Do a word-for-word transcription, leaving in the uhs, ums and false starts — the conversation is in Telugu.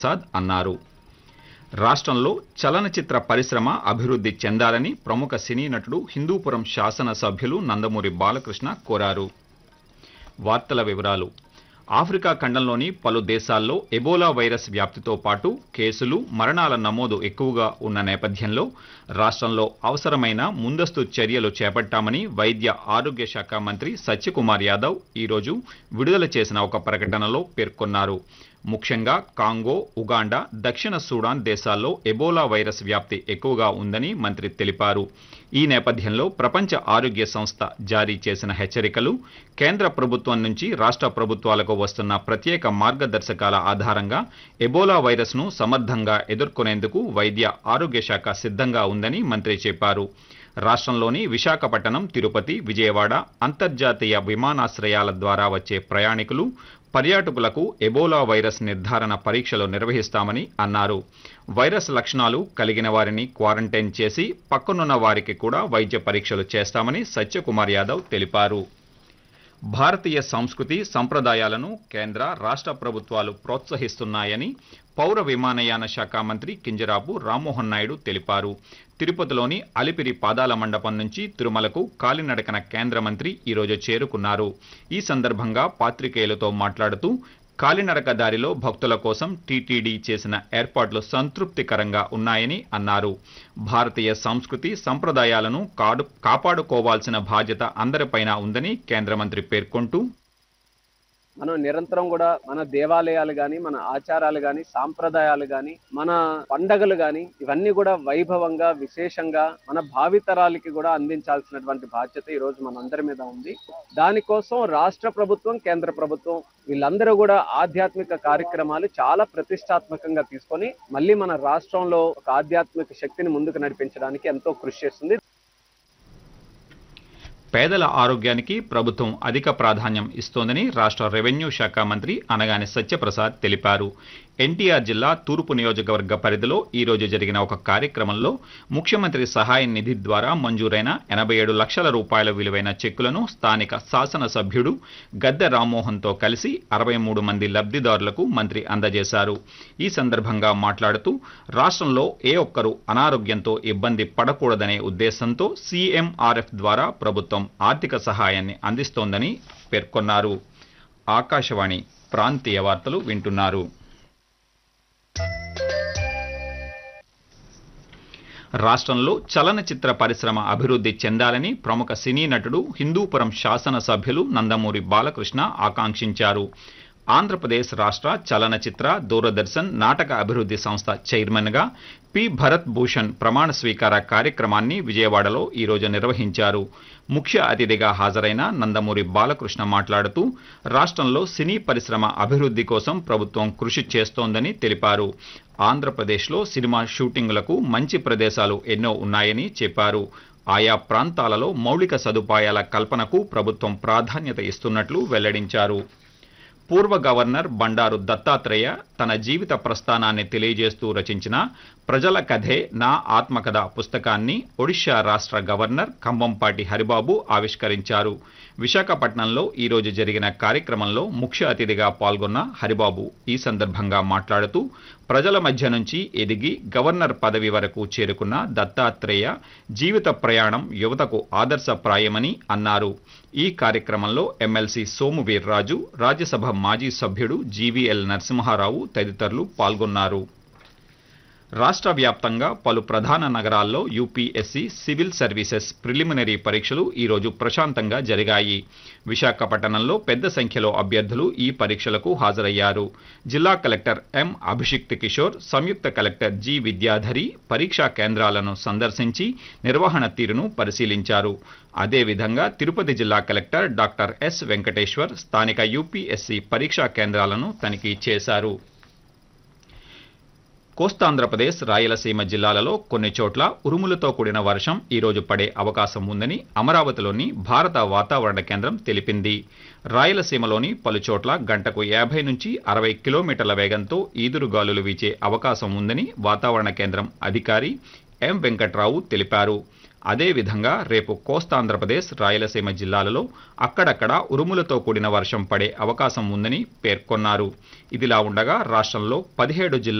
ప్రసాద్ అన్నారు. రాష్ట్రంలో చలనచిత్ర పరిశ్రమ అభివృద్ధి చెందాలని ప్రముఖ సినీ నటుడు హిందూపురం శాసనసభ్యులు నందమూరి బాలకృష్ణ కోరారు. వార్తల వివరాలు. ఆఫ్రికా ఖండంలోని పలు దేశాల్లో ఎబోలా వైరస్ వ్యాప్తితో పాటు కేసులు, మరణాల నమోదు ఎక్కువగా ఉన్న నేపథ్యంలో రాష్ట్రంలో అవసరమైన ముందస్తు చర్యలు చేపట్టామని వైద్య ఆరోగ్య శాఖ మంత్రి సత్యకుమార్ యాదవ్ ఈరోజు విడుదల చేసిన ఒక ప్రకటనలో పేర్కొన్నారు. ముఖ్యంగా కాంగో, ఉగాండా, దక్షిణ సూడాన్ దేశాల్లో ఎబోలా వైరస్ వ్యాప్తి ఎక్కువగా ఉందని మంత్రి తెలిపారు. ఈ నేపథ్యంలో ప్రపంచ ఆరోగ్య సంస్థ జారీ చేసిన హెచ్చరికలు, కేంద్ర ప్రభుత్వం నుంచి రాష్ట్ర ప్రభుత్వాలకు వస్తున్న ప్రత్యేక మార్గదర్శకాల ఆధారంగా ఎబోలా వైరస్ను సమర్థంగా ఎదుర్కొనేందుకు వైద్య ఆరోగ్య శాఖ సిద్ధంగా ఉందని మంత్రి చెప్పారు. రాష్ట్రంలోని విశాఖపట్నం, తిరుపతి, విజయవాడ అంతర్జాతీయ విమానాశ్రయాల ద్వారా వచ్చే ప్రయాణికులు, పర్యాటకులకు ఎబోలా వైరస్ నిర్ధారణ పరీక్షలు నిర్వహిస్తామని అన్నారు. వైరస్ లక్షణాలు కలిగిన వారిని క్వారంటైన్ చేసి పక్కనున్న వారికి కూడా వైద్య పరీక్షలు చేస్తామని సత్యకుమార్ యాదవ్ తెలిపారు. భారతీయ సంస్కృతి సంప్రదాయాలను కేంద్ర, రాష్ట్ర ప్రభుత్వాలు ప్రోత్సహిస్తున్నాయని పౌర విమానయాన శాఖ మంత్రి కింజరాపు రామ్మోహన్ నాయుడు తెలిపారు. తిరుపతిలోని అలిపిరి పాదాల మండపం నుంచి తిరుమలకు కాలినడకన కేంద్ర మంత్రి ఈరోజు చేరుకున్నారు. ఈ సందర్భంగా పాత్రికేయులతో మాట్లాడుతూ కాలినడక దారిలో భక్తుల కోసం టీటీడీ చేసిన ఏర్పాట్లు సంతృప్తికరంగా ఉన్నాయని అన్నారు. భారతీయ సంస్కృతి సంప్రదాయాలను కాపాడుకోవాల్సిన బాధ్యత అందరిపైన ఉందని కేంద్ర మంత్రి పేర్కొంటూ, మనం నిరంతరం కూడా మన దేవాలయాలు గాని, మన ఆచారాలు గాని, సాంప్రదాయాలు గాని, మన పండగలు గాని ఇవన్నీ కూడా వైభవంగా, విశేషంగా మన భావితరాలకి కూడా అందించాల్సినటువంటి బాధ్యత ఈ రోజు మనందరి మీద ఉంది. దానికోసం రాష్ట్ర ప్రభుత్వం, కేంద్ర ప్రభుత్వం వీళ్ళందరూ కూడా ఆధ్యాత్మిక కార్యక్రమాలు చాలా ప్రతిష్టాత్మకంగా తీసుకొని మళ్ళీ మన రాష్ట్రంలో ఒక ఆధ్యాత్మిక శక్తిని ముందుకు నడిపించడానికి ఎంతో కృషి చేస్తుంది. పేదల ఆరోగ్యానికి ప్రభుత్వం అధిక ప్రాధాన్యం ఇస్తోందని రాష్ట్ర రెవెన్యూ శాఖ మంత్రి అనగాని సత్యప్రసాద్ తెలిపారు. ఎన్టీఆర్ జిల్లా తూర్పు నియోజకవర్గ పరిధిలో ఈ రోజు జరిగిన ఒక కార్యక్రమంలో ముఖ్యమంత్రి సహాయ నిధి ద్వారా మంజూరైన ఎనభై ఏడు లక్షల రూపాయల విలువైన చెక్కులను స్థానిక శాసనసభ్యుడు గద్దె రామ్మోహన్తో కలిసి అరవై మూడు మంది లబ్ధిదారులకు మంత్రి అందజేశారు. ఈ సందర్భంగా మాట్లాడుతూ రాష్ట్రంలో ఏ ఒక్కరూ అనారోగ్యంతో ఇబ్బంది పడకూడదనే ఉద్దేశంతో సీఎంఆర్ఎఫ్ ద్వారా ప్రభుత్వం ఆర్థిక సహాయాన్ని అందిస్తోందని పేర్కొన్నారు. ఆకాశవాణి ప్రాంతీయ వార్తలు వింటున్నారు. రాష్ట్రంలో చలనచిత్ర పరిశ్రమ అభివృద్ధి చెందాలని ప్రముఖ సినీ నటుడు హిందూపురం శాసనసభ్యులు నందమూరి బాలకృష్ణ ఆకాంక్షించారు. ఆంధ్రప్రదేశ్ రాష్ట్ర చలనచిత్ర, దూరదర్శన్ నాటక అభివృద్ధి సంస్థ చైర్మన్గా పి భరత్ భూషణ్ ప్రమాణ స్వీకార కార్యక్రమాన్ని విజయవాడలో ఈరోజు నిర్వహించారు. ముఖ్య అతిథిగా హాజరైన నందమూరి బాలకృష్ణ మాట్లాడుతూ రాష్ట్రంలో సినీ పరిశ్రమ అభివృద్ధి కోసం ప్రభుత్వం కృషి చేస్తోందని తెలిపారు. ఆంధ్రప్రదేశ్లో సినిమా షూటింగులకు మంచి ప్రదేశాలు ఎన్నో ఉన్నాయని చెప్పారు. ఆయా ప్రాంతాలలో మౌలిక సదుపాయాల కల్పనకు ప్రభుత్వం ప్రాధాన్యత ఇస్తున్నట్లు వెల్లడించారు. పూర్వ గవర్నర్ బండారు దత్తాత్రేయ తన జీవిత ప్రస్థానాన్ని తెలియజేస్తూ రచించిన ప్రజల కథే నా ఆత్మకథ పుస్తకాన్ని ఒడిషా రాష్ట్ర గవర్నర్ కంభంపాటి హరిబాబు ఆవిష్కరించారు. విశాఖపట్నంలో ఈరోజు జరిగిన కార్యక్రమంలో ముఖ్య అతిథిగా పాల్గొన్న హరిబాబు ఈ సందర్భంగా మాట్లాడుతూ ప్రజల మధ్య నుంచి ఎదిగి గవర్నర్ పదవి వరకు చేరుకున్న దత్తాత్రేయ జీవిత ప్రయాణం యువతకు ఆదర్శప్రాయమని అన్నారు. ఈ కార్యక్రమంలో ఎమ్మెల్సీ సోము వీర్రాజు, రాజ్యసభ మాజీ సభ్యుడు జీవీఎల్ నరసింహారావు తదితరులు పాల్గొన్నారు. రాష్ట్ర వ్యాప్తంగా పలు ప్రధాన నగరాల్లో యూపీఎస్సీ సివిల్ సర్వీసెస్ ప్రిలిమినరీ పరీక్షలు ఈరోజు ప్రశాంతంగా జరిగాయి. విశాఖపట్నంలో పెద్ద సంఖ్యలో అభ్యర్థులు ఈ పరీక్షలకు హాజరయ్యారు. జిల్లా కలెక్టర్ ఎం అభిషిక్త్ కిషోర్, సంయుక్త కలెక్టర్ జి విద్యాధరి పరీక్షా కేంద్రాలను సందర్శించి నిర్వహణ తీరును పరిశీలించారు. అదేవిధంగా తిరుపతి జిల్లా కలెక్టర్ డాక్టర్ ఎస్ వెంకటేశ్వర్ స్థానిక యూపీఎస్సీ పరీక్షా కేంద్రాలను తనిఖీ చేశారు. కోస్తాంధ్రప్రదేశ్, రాయలసీమ జిల్లాలలో కొన్ని చోట్ల ఉరుములతో కూడిన వర్షం ఈరోజు పడే అవకాశం ఉందని అమరావతిలోని భారత వాతావరణ కేంద్రం తెలిపింది. రాయలసీమలోని పలు చోట్ల గంటకు యాభై నుంచి అరవై కిలోమీటర్ల వేగంతో ఈదురుగాలులు వీచే అవకాశం ఉందని వాతావరణ కేంద్రం అధికారి ఎం వెంకట్రావు తెలిపారు. అదేవిధంగా రేపు కోస్తాంధ్రప్రదేశ్ రాయలసీమ జిల్లాలలో అక్కడక్కడ ఉరుములతో కూడిన వర్షం పడే అవకాశం ఉందని పేర్కొన్నారు. ఇదిలా ఉండగా రాష్ట్రంలో పదిహేడు జిల్లా